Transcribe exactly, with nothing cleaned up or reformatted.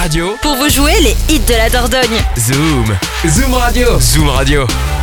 Radio pour vous jouer les hits de la Dordogne. Zoom. Zoom Radio. Zoom Radio.